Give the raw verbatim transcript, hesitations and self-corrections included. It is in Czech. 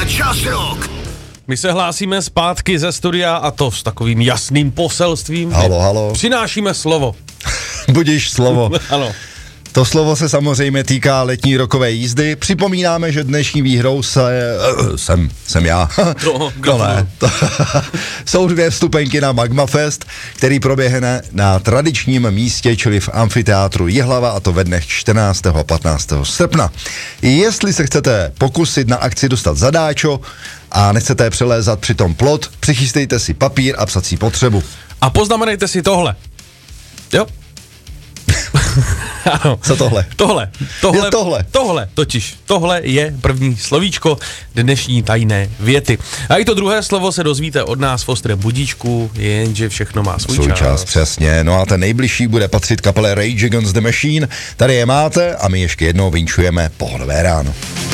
Čas Rock. My se hlásíme zpátky ze studia a to s takovým jasným poselstvím. Halo, halo. Přinášíme slovo. Budíš slovo. Ano. To slovo se samozřejmě týká letní rokové jízdy. Připomínáme, že dnešní výhrou se... Uh, jsem, jsem já. To, no ne. To, jsou dvě vstupenky na Magma Fest, který proběhne na tradičním místě, čili v amfiteátru Jihlava, a to ve dnech čtrnáctého a patnáctého srpna. Jestli se chcete pokusit na akci dostat zadáčo a nechcete přelézat přitom plot, přichystejte si papír a psací potřebu. A poznamenejte si tohle. Jo? Ano. Co tohle? Tohle. Tohle. Je tohle. Tohle. Totiž. Tohle je první slovíčko dnešní tajné věty. A i to druhé slovo se dozvíte od nás v ostrém budíčku, jenže všechno má svůj, svůj čas. čas. Přesně. No a ten nejbližší bude patřit kapele Rage Against the Machine. Tady je máte a my ještě jednou vinčujeme pohodové ráno.